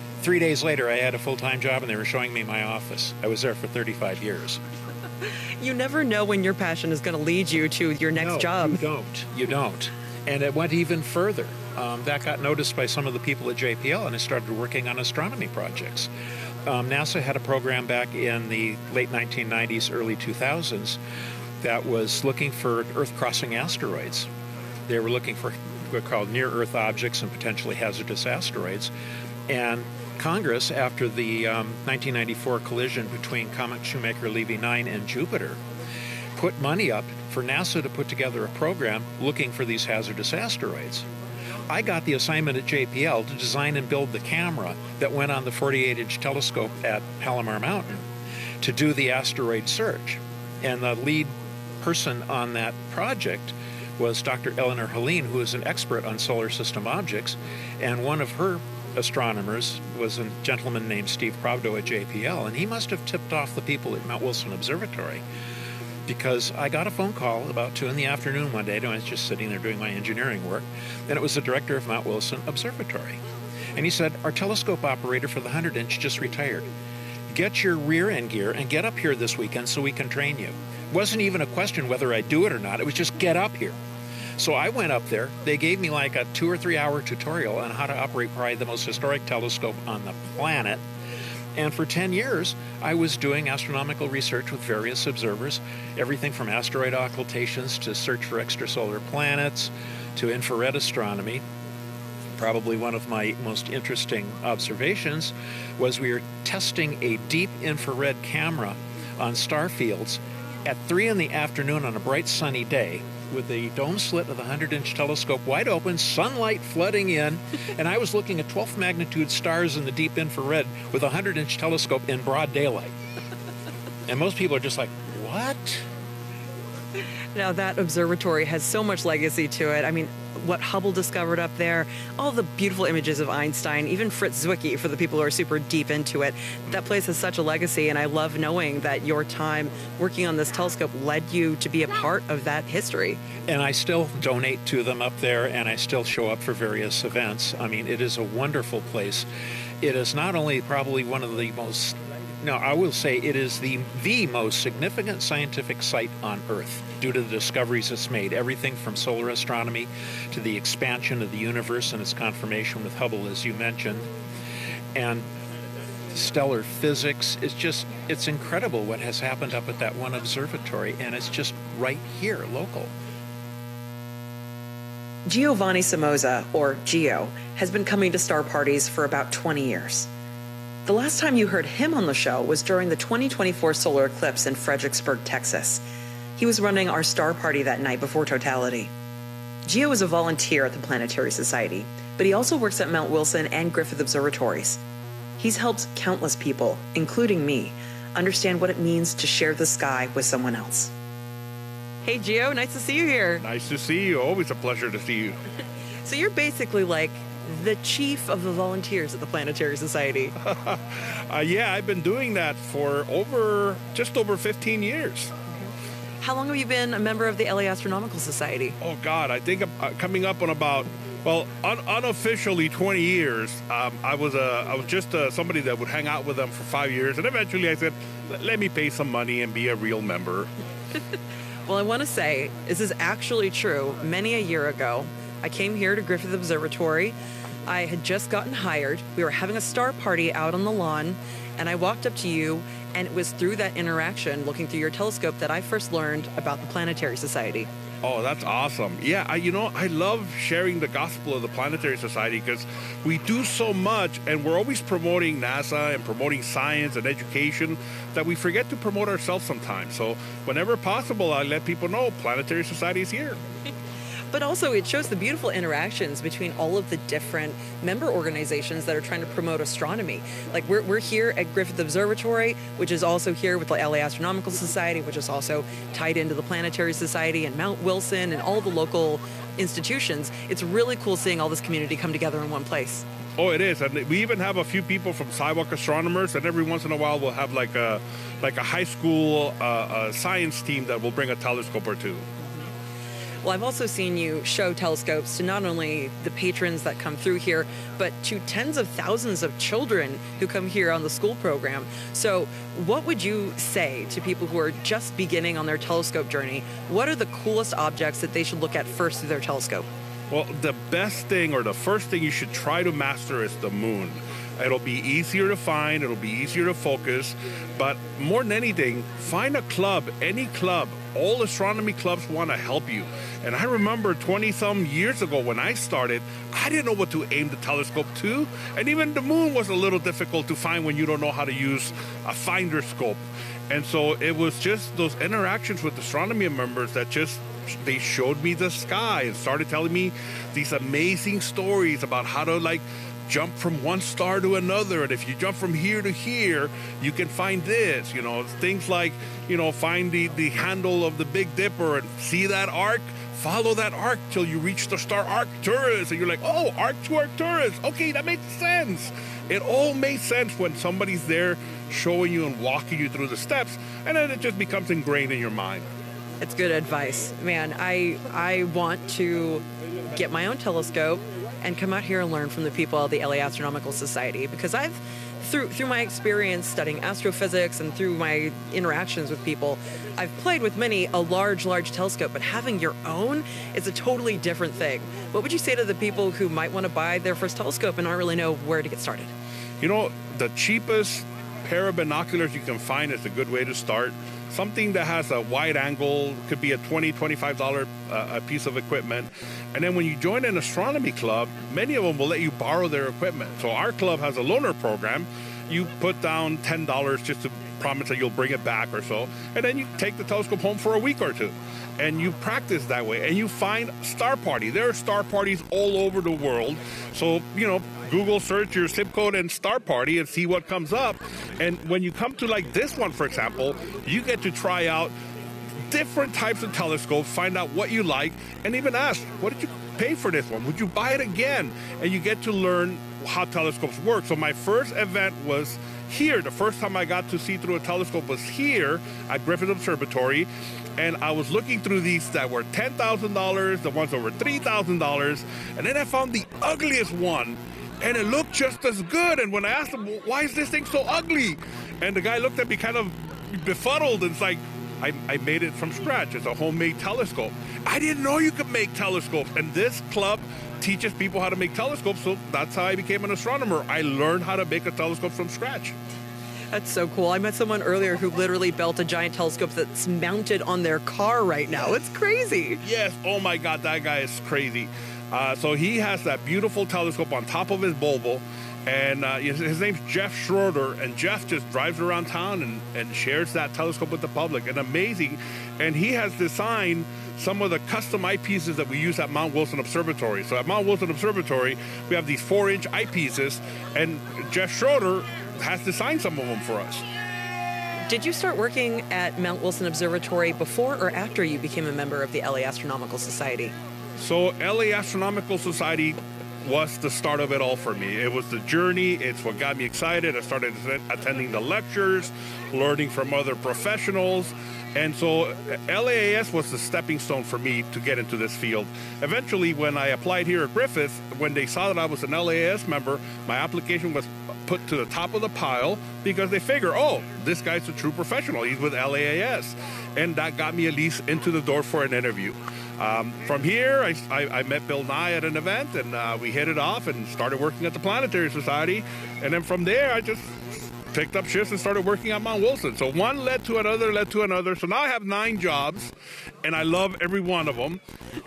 3 days later, I had a full-time job, and they were showing me my office. I was there for 35 years. You never know when your passion is going to lead you to your next job. You don't. And it went even further. That got noticed by some of the people at JPL, and I started working on astronomy projects. NASA had a program back in the late 1990s, early 2000s, that was looking for Earth-crossing asteroids. They were looking for what are called near-Earth objects and potentially hazardous asteroids. And Congress, after the 1994 collision between Comet Shoemaker-Levy 9 and Jupiter, put money up for NASA to put together a program looking for these hazardous asteroids. I got the assignment at JPL to design and build the camera that went on the 48-inch telescope at Palomar Mountain to do the asteroid search. And the lead person on that project was Dr. Eleanor Helene, who is an expert on solar system objects, and one of her astronomers was a gentleman named Steve Pravdo at JPL, and he must have tipped off the people at Mount Wilson Observatory, because I got a phone call about 2 in the afternoon one day. I was just sitting there doing my engineering work, and it was the director of Mount Wilson Observatory. And he said, our telescope operator for the 100-inch just retired. Get your rear end gear and get up here this weekend so we can train you. It wasn't even a question whether I'd do it or not. It was just get up here. So I went up there. They gave me like a 2 or 3 hour tutorial on how to operate probably the most historic telescope on the planet. And for 10 years, I was doing astronomical research with various observers, everything from asteroid occultations to search for extrasolar planets to infrared astronomy. Probably one of my most interesting observations was we were testing a deep infrared camera on star fields at 3 in the afternoon on a bright sunny day, with the dome slit of the 100-inch telescope wide open, sunlight flooding in, and I was looking at 12th magnitude stars in the deep infrared with a 100-inch telescope in broad daylight. And most people are just like, what? Now, that observatory has so much legacy to it. I mean, what Hubble discovered up there, all the beautiful images of Einstein, even Fritz Zwicky, for the people who are super deep into it. That place has such a legacy, and I love knowing that your time working on this telescope led you to be a part of that history. And I still donate to them up there, and I still show up for various events. I mean, it is a wonderful place. It is not only probably one of the most, no, I will say it is the most significant scientific site on Earth due to the discoveries it's made. Everything from solar astronomy to the expansion of the universe and its confirmation with Hubble, as you mentioned. And stellar physics is just, it's incredible what has happened up at that one observatory, and it's just right here, local. Giovanni Somoza, or Gio, has been coming to star parties for about 20 years. The last time you heard him on the show was during the 2024 solar eclipse in Fredericksburg, Texas. He was running our star party that night before totality. Gio is a volunteer at the Planetary Society, but he also works at Mount Wilson and Griffith Observatories. He's helped countless people, including me, understand what it means to share the sky with someone else. Hey, Gio, nice to see you here. Nice to see you. Always a pleasure to see you. So you're basically like the chief of the volunteers at the Planetary Society. Yeah, I've been doing that for just over 15 years. How long have you been a member of the LA Astronomical Society? Oh, God, I think I'm coming up on about, unofficially 20 years. I was just somebody that would hang out with them for 5 years, and eventually I said, let me pay some money and be a real member. Well, I want to say, this is actually true. Many a year ago, I came here to Griffith Observatory. I had just gotten hired. We were having a star party out on the lawn, and I walked up to you, and it was through that interaction, looking through your telescope, that I first learned about the Planetary Society. Oh, that's awesome. Yeah, I love sharing the gospel of the Planetary Society because we do so much, and we're always promoting NASA and promoting science and education that we forget to promote ourselves sometimes. So whenever possible, I let people know Planetary Society is here. but also it shows the beautiful interactions between all of the different member organizations that are trying to promote astronomy. Like we're here at Griffith Observatory, which is also here with the LA Astronomical Society, which is also tied into the Planetary Society, and Mount Wilson and all the local institutions. It's really cool seeing all this community come together in one place. Oh, it is, and we even have a few people from Sidewalk Astronomers, and every once in a while we'll have like a high school science team that will bring a telescope or two. Well, I've also seen you show telescopes to not only the patrons that come through here, but to tens of thousands of children who come here on the school program. So what would you say to people who are just beginning on their telescope journey? What are the coolest objects that they should look at first through their telescope? Well, the best thing, or the first thing you should try to master, is the moon. It'll be easier to find, it'll be easier to focus, but more than anything, find a club, any club. All astronomy clubs want to help you. And I remember 20-some years ago when I started, I didn't know what to aim the telescope to, and even the moon was a little difficult to find when you don't know how to use a finder scope. And so it was just those interactions with astronomy members that they showed me the sky and started telling me these amazing stories about how to jump from one star to another, and if you jump from here to here, you can find this. Things like, find the handle of the Big Dipper and see that arc, follow that arc till you reach the star Arcturus, and you're like, oh, arc to Arcturus, okay, that makes sense. It all makes sense when somebody's there showing you and walking you through the steps, and then it just becomes ingrained in your mind. It's good advice. Man, I want to get my own telescope and come out here and learn from the people of the LA Astronomical Society, because I've, through my experience studying astrophysics and through my interactions with people, I've played with a large telescope, but having your own is a totally different thing. What would you say to the people who might want to buy their first telescope and not really know where to get started? The cheapest pair of binoculars you can find is a good way to start. Something that has a wide angle, could be a $20, $25 a piece of equipment. And then when you join an astronomy club, many of them will let you borrow their equipment. So our club has a loaner program. You put down $10 just to promise that you'll bring it back or so. And then you take the telescope home for a week or two. And you practice that way. And you find Star Party. There are Star Parties all over the world. So, Google search your zip code and Star Party and see what comes up. And when you come to this one, for example, you get to try out different types of telescopes, find out what you like, and even ask, what did you pay for this one? Would you buy it again? And you get to learn how telescopes work. So my first event was here. The first time I got to see through a telescope was here at Griffith Observatory. And I was looking through these that were $10,000, the ones that were $3,000. And then I found the ugliest one. And it looked just as good. And when I asked him, why is this thing so ugly? And the guy looked at me kind of befuddled. And it's like, I made it from scratch. It's a homemade telescope. I didn't know you could make telescopes. And this club teaches people how to make telescopes. So that's how I became an astronomer. I learned how to make a telescope from scratch. That's so cool. I met someone earlier who literally built a giant telescope that's mounted on their car right now. It's crazy. Yes. Oh, my God. That guy is crazy. So he has that beautiful telescope on top of his Volvo, and his name's Jeff Schroeder, and Jeff just drives around town and shares that telescope with the public, and amazing. And he has designed some of the custom eyepieces that we use at Mount Wilson Observatory. So at Mount Wilson Observatory, we have these 4-inch eyepieces, and Jeff Schroeder has designed some of them for us. Did you start working at Mount Wilson Observatory before or after you became a member of the LA Astronomical Society? So LA Astronomical Society was the start of it all for me. It was the journey. It's what got me excited. I started attending the lectures, learning from other professionals. And so LAAS was the stepping stone for me to get into this field. Eventually, when I applied here at Griffith, when they saw that I was an LAAS member, my application was put to the top of the pile because they figure, oh, this guy's a true professional. He's with LAAS. And that got me at least into the door for an interview. From here, I met Bill Nye at an event, and we hit it off and started working at the Planetary Society. And then from there, I just picked up shifts and started working at Mount Wilson. So one led to another. So now I have 9 jobs, and I love every one of them.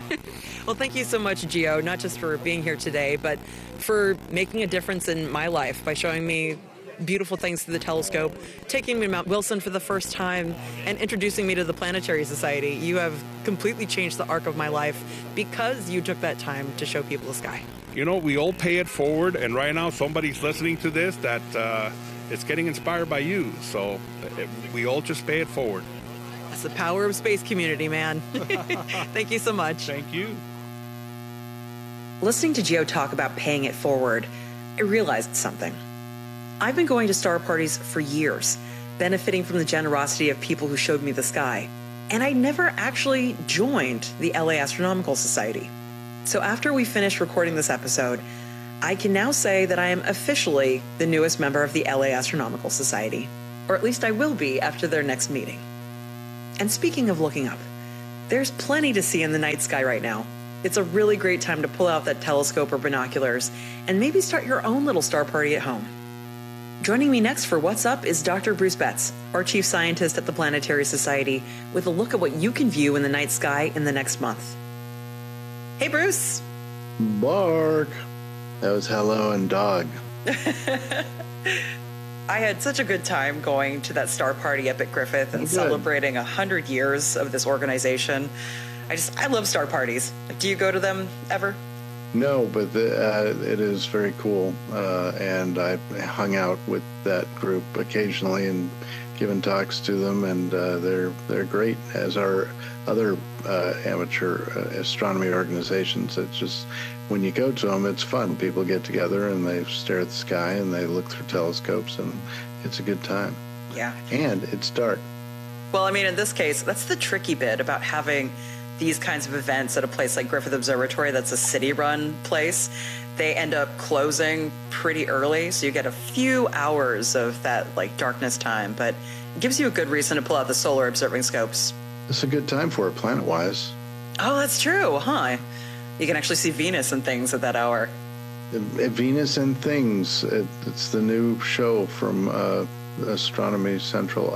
Well, thank you so much, Gio, not just for being here today, but for making a difference in my life by showing me beautiful things through the telescope, taking me to Mount Wilson for the first time, and introducing me to the Planetary Society. You have completely changed the arc of my life because you took that time to show people the sky. You know, we all pay it forward, and right now somebody's listening to this that it's getting inspired by you. So we all just pay it forward. That's the power of space community, man. Thank you so much. Thank you. Listening to Geo talk about paying it forward, I realized something. I've been going to star parties for years, benefiting from the generosity of people who showed me the sky. And I never actually joined the LA Astronomical Society. So after we finish recording this episode, I can now say that I am officially the newest member of the LA Astronomical Society. Or at least I will be after their next meeting. And speaking of looking up, there's plenty to see in the night sky right now. It's a really great time to pull out that telescope or binoculars and maybe start your own little star party at home. Joining me next for What's Up is Dr. Bruce Betts, our chief scientist at the Planetary Society, with a look at what you can view in the night sky in the next month. Hey, Bruce. Bark. That was hello and dog. I had such a good time going to that star party up at Griffith and celebrating 100 years of this organization. I love star parties. Do you go to them ever? No, but it is very cool. And I hung out with that group occasionally and given talks to them, and they're great, as are other amateur astronomy organizations. It's just, when you go to them, it's fun. People get together and they stare at the sky and they look through telescopes, and it's a good time. Yeah. And it's dark. Well, I mean, in this case, that's the tricky bit about having these kinds of events at a place like Griffith Observatory that's a city-run place. They end up closing pretty early, so you get a few hours of that like darkness time, but it gives you a good reason to pull out the solar observing scopes. It's a good time for it, planet-wise. Oh, that's true, huh? You can actually see Venus and things at that hour. Venus and Things. It's the new show from Astronomy Central.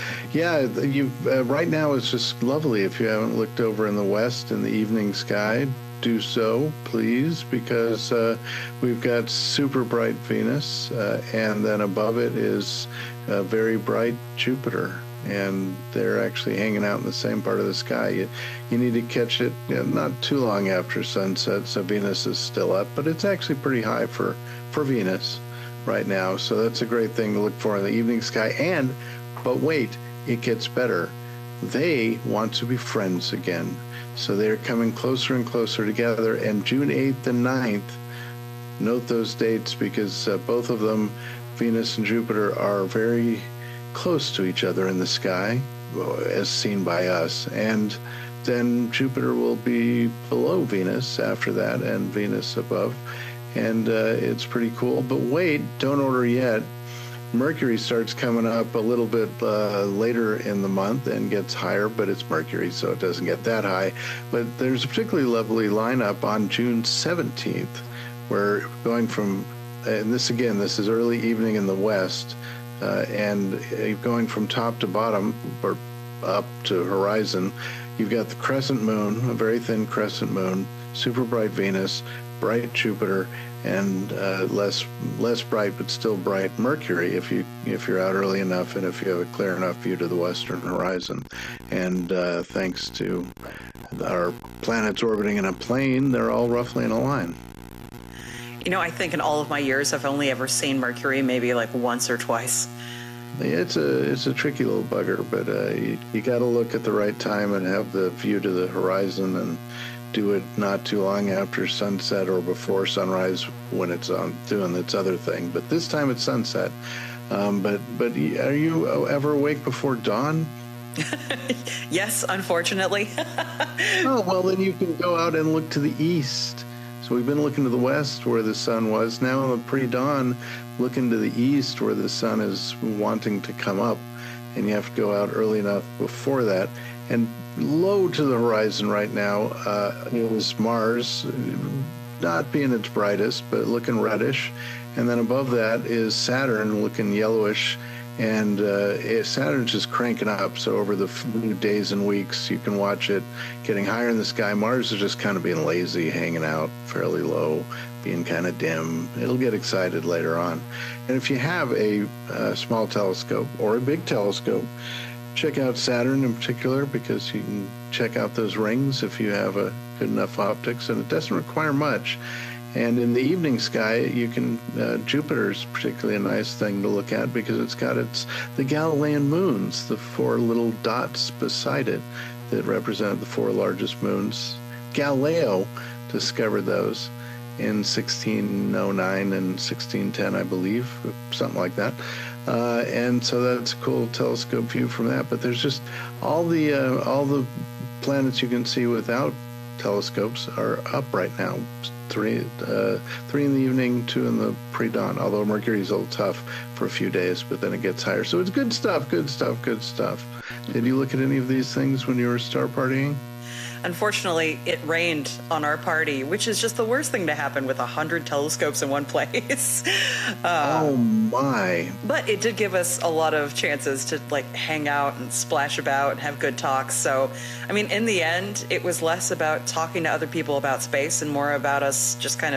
Right now it's just lovely. If you haven't looked over in the west in the evening sky, do so, please, because we've got super bright Venus, and then above it is very bright Jupiter, and they're actually hanging out in the same part of the sky. You need to catch it not too long after sunset, so Venus is still up, but it's actually pretty high for Venus right now, so that's a great thing to look for in the evening sky. But wait, it gets better. They want to be friends again, so they're coming closer and closer together, and June 8th and 9th, note those dates, because both of them, Venus and Jupiter, are very close to each other in the sky, as seen by us, and then Jupiter will be below Venus after that, and Venus above, and it's pretty cool. But wait, don't order yet. Mercury starts coming up a little bit later in the month and gets higher, but it's Mercury, so it doesn't get that high. But there's a particularly lovely lineup on June 17th. We're going from, and this is early evening in the west, and going from top to bottom, or up to horizon. You've got the crescent moon, a very thin crescent moon, super bright Venus, bright Jupiter, and less bright but still bright Mercury if you're out early enough and if you have a clear enough view to the western horizon. And thanks to our planets orbiting in a plane, they're all roughly in a line. You know, I think in all of my years, I've only ever seen Mercury maybe like once or twice. It's a tricky little bugger, but you got to look at the right time and have the view to the horizon, and do it not too long after sunset or before sunrise when it's doing its other thing. But this time it's sunset. But are you ever awake before dawn? Yes, unfortunately. Oh, well, then you can go out and look to the east. So we've been looking to the west where the sun was. Now in the pre-dawn, looking to the east where the sun is wanting to come up. And you have to go out early enough before that. And low to the horizon right now is Mars, not being its brightest, but looking reddish. And then above that is Saturn, looking yellowish. And Saturn's just cranking up. So over the few days and weeks, you can watch it getting higher in the sky. Mars is just kind of being lazy, hanging out fairly low. being kind of dim. It'll get excited later on. And if you have a small telescope or a big telescope, check out Saturn in particular, because you can check out those rings if you have a good enough optics, and it doesn't require much. And in the evening sky, you can Jupiter's particularly a nice thing to look at, because it's got the Galilean moons, the 4 little dots beside it that represent the 4 largest moons. Galileo discovered those in 1609 and 1610, I believe, something like that. And so that's a cool telescope view from that. But there's just all the planets you can see without telescopes are up right now. 3 in the evening, 2 in the pre-dawn, although Mercury's a little tough for a few days, but then it gets higher. So it's good stuff. Did you look at any of these things when you were star partying? Unfortunately, it rained on our party, which is just the worst thing to happen with 100 telescopes in one place. Oh my. But it did give us a lot of chances to hang out and splash about and have good talks. So, I mean, in the end, it was less about talking to other people about space and more about us just kind